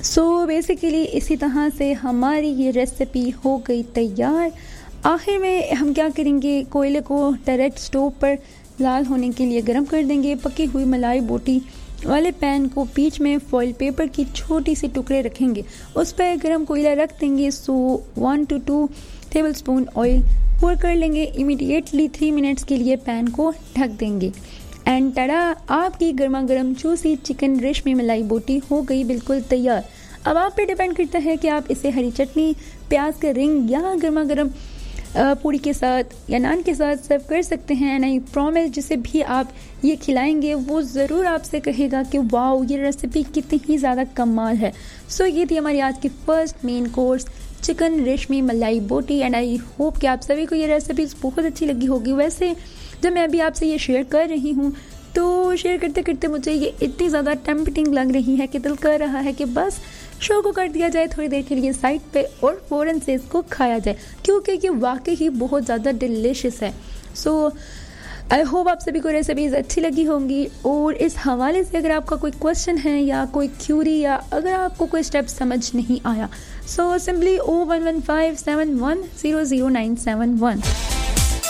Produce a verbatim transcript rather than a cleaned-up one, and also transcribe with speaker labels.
Speaker 1: So basically इसी तरह से हमारी ये रेसिपी हो गई तैयार। आखिर में हम क्या करेंगे, कोयले को डायरेक्ट स्टोव पर लाल होने के लिए गर्म कर देंगे। पकी हुई मलाई बोटी वाले पैन को बीच में फॉइल पेपर की छोटी सी टुकड़े रखेंगे, उस पर गर्म कोयला रख देंगे। So one two to table spoon oil pour कर लेंगे। इमीडिएटली थ्री मिनट्स के लिए पैन को ढक देंगे एंड टड़ा, आपकी गर्मा गर्म जूसी चिकन रेशमी मलाई बोटी हो गई बिल्कुल तैयार। अब आप पे डिपेंड करता है कि आप इसे हरी चटनी, प्याज का रिंग या गर्मा गर्म पूरी के साथ या नान के साथ सर्व कर सकते हैं। एंड आई प्रॉमिस जिसे भी आप ये खिलाएंगे वो ज़रूर आपसे कहेगा कि वाओ ये रेसिपी कितनी ही ज़्यादा कमाल है। सो so, ये थी हमारी आज की फर्स्ट मेन कोर्स चिकन रेशमी मलाई बोटी एंड आई होप कि आप सभी को ये रेसिपी बहुत अच्छी लगी होगी। वैसे जब मैं अभी आपसे ये शेयर कर रही हूँ तो शेयर करते करते मुझे ये इतनी ज़्यादा टेम्पटिंग लग रही है कि दिल कर रहा है कि बस शो को कर दिया जाए थोड़ी देर के लिए साइड पे और फ़ौरन से इसको खाया जाए, क्योंकि ये वाकई ही बहुत ज़्यादा डिलीशियस है। सो आई होप आप सभी को रेसिपीज़ अच्छी लगी होंगी। और इस हवाले से अगर आपका कोई क्वेश्चन है या कोई क्यूरी या अगर आपको कोई स्टेप समझ नहीं आया, सो सिंपली ओ one one five seven one zero zero nine seven one